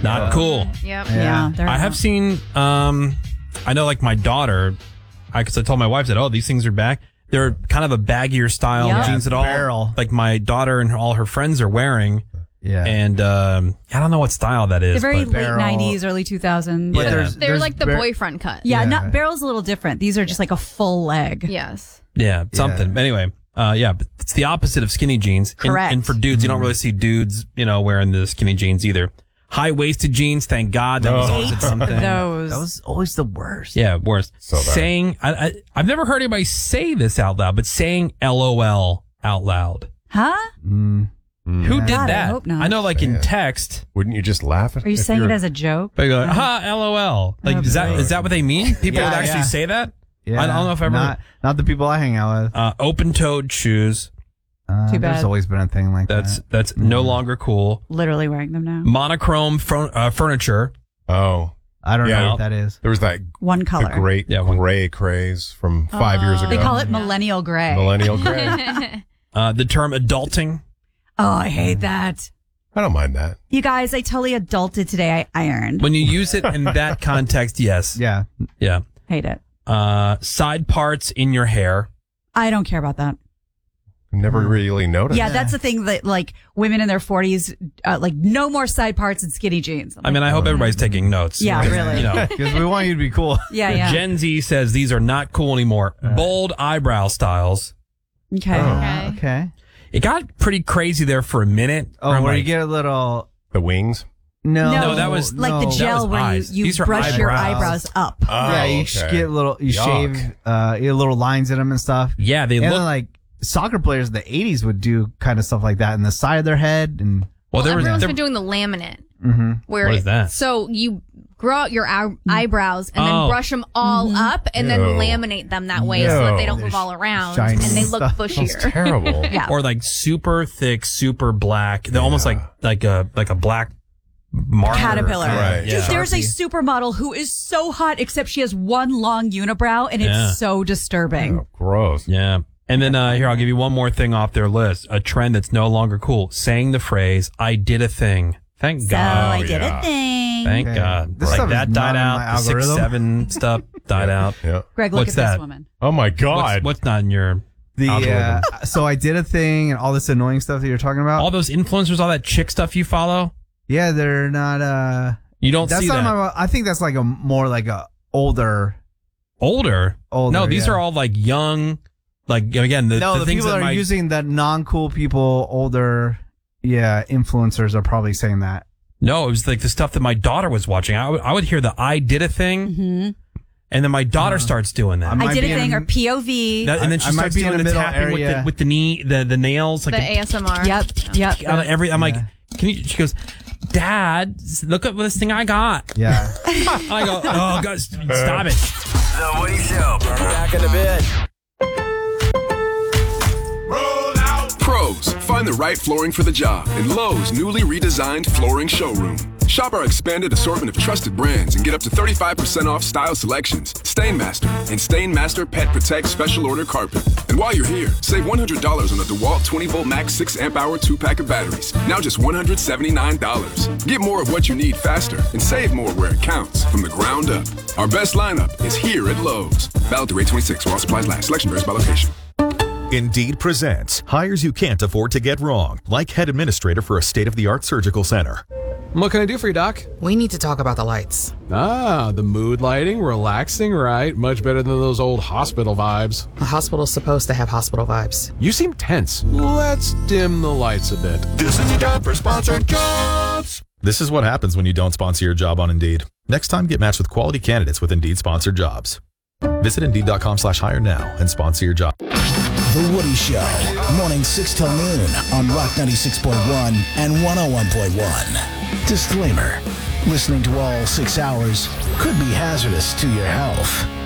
Not cool. Yep. Yeah. I have seen, I know like my daughter, because I told my wife that, these things are back. They're kind of a baggier style jeans at all. Barrel. Like my daughter and all her friends are wearing. Yeah. And I don't know what style that is. They're very late Barrel. 90s, early 2000s. Yeah. They're like the boyfriend cut. Yeah, not Barrel's a little different. These are just like a full leg. Yes. Yeah, something. Anyway, but it's the opposite of skinny jeans. Correct. And for dudes, you don't really see dudes, wearing the skinny jeans either. High-waisted jeans, thank God. That was always something. Those. That was always the worst. Yeah, worst. So bad. Saying, I've never heard anybody say this out loud, but saying LOL out loud. Huh? Who did God, I that? hope not. I know, like in text. Wouldn't you just laugh at Are you saying it as a joke? They go, LOL. Like, is that what they mean? People would actually say that? Yeah. I don't know if ever. Not the people I hang out with. Open-toed shoes. Too bad. There's always been a thing like that. That's no longer cool. Literally wearing them now. Monochrome furniture. Oh. I don't know Yeah. what that is. There was that One color. the great gray craze from 5 years ago. They call it millennial gray. Millennial gray. The term adulting. Oh, I hate that. I don't mind that. You guys, I totally adulted today. I ironed. When you use it in that context, yes. Yeah. Yeah. Hate it. Side parts in your hair. I don't care about that. Never really noticed. Yeah, that's the thing that like women in their 40s, like no more side parts and skinny jeans. I mean, I hope everybody's taking notes. Yeah, really. Because we want you to be cool. Yeah. Gen Z says these are not cool anymore. Bold eyebrow styles. Okay. Okay. It got pretty crazy there for a minute. Oh, where you get a little... The wings? No, that was like the that gel was where eyes. you These are brush your eyebrows. eyebrows up. Yeah, you get little, you shave, you get little lines in them and stuff. Yeah, they and look then, like soccer players in the 80s would do kind of stuff like that in the side of their head. And everyone's been doing the laminate. Where What is that? So you grow out your eyebrows and then brush them all up and then laminate them that way so that they don't move all around and they look bushier. Terrible. Yeah. Or like super thick, super black. They're almost like a black marker. Caterpillar. Right. Dude, there's a supermodel who is so hot, except she has one long unibrow, and it's so disturbing. Oh, gross. Yeah. And then here, I'll give you one more thing off their list. A trend that's no longer cool. Saying the phrase, I did a thing. Thank So God. I did a thing. Thank God. This like stuff that is died not in out. my The 6, algorithm. 7 stuff died out. Yeah. Greg, look What's at that? this woman. Oh my God. What's not in your algorithm? So I did a thing and all this annoying stuff that you're talking about. All those influencers, all that chick stuff you follow? Yeah, they're not. You don't That's see not that. I think that's like a more like a older. Older? No, these are all like young. Like again, the the things people that that are using the non-cool people, older, influencers are probably saying that. No, it was like the stuff that my daughter was watching. I would hear the I did a thing, and then my daughter starts doing that. I did a thing, or POV. And then she starts doing the tapping with the knee, the nails, like The ASMR. Yep. I'm like, can you? She goes, Dad, look at this thing I got. Yeah. I go, oh God, stop it. The Woody Show. Back in a bit. Pros, find the right flooring for the job in Lowe's newly redesigned flooring showroom. Shop our expanded assortment of trusted brands and get up to 35% off style selections, Stainmaster, and Stainmaster Pet Protect Special Order Carpet. And while you're here, save $100 on the DeWalt 20-volt max 6-amp-hour 2-pack of batteries. Now just $179. Get more of what you need faster and save more where it counts from the ground up. Our best lineup is here at Lowe's. Valid through 8/26 while supplies last. Selection varies by location. Indeed presents hires you can't afford to get wrong, like head administrator for a state-of-the-art surgical center. What can I do for you, Doc? We need to talk about the lights. Ah, the mood lighting, relaxing, right? Much better than those old hospital vibes. A hospital's supposed to have hospital vibes. You seem tense. Let's dim the lights a bit. This is your time for sponsored jobs. This is what happens when you don't sponsor your job on Indeed. Next time, get matched with quality candidates with Indeed sponsored jobs. Visit Indeed.com/hire now and sponsor your job. The Woody Show. Morning 6 till noon on Rock 96.1 and 101.1. Disclaimer. Listening to all 6 hours could be hazardous to your health.